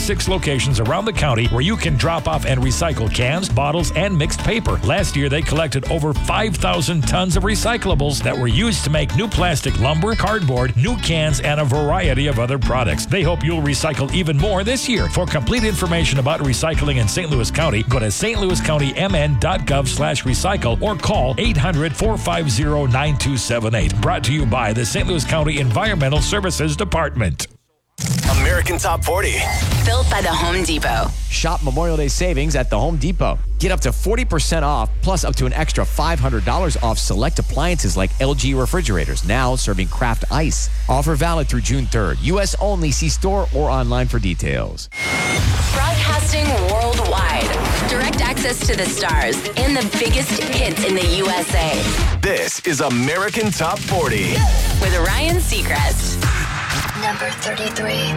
6 locations around the county where you can drop off and recycle cans, bottles, and mixed paper. Last year, they collected over 5,000 tons of recyclables that were used to make new plastic lumber, cardboard, new cans, and a variety of other products. They hope you'll recycle even more this year. For complete information about recycling in St. Louis County, go to stlouiscountymn.gov/recycle or call 800-450-9278. Brought to you by the St. Louis County Environmental Services Department. American Top 40. Built by the Home Depot. Shop Memorial Day savings at the Home Depot. Get up to 40% off, plus up to an extra $500 off select appliances like LG refrigerators, now serving craft ice. Offer valid through June 3rd. U.S. only. See store or online for details. Broadcasting worldwide. Direct access to the stars and the biggest hits in the USA. This is American Top 40. With Ryan Seacrest. Number 33.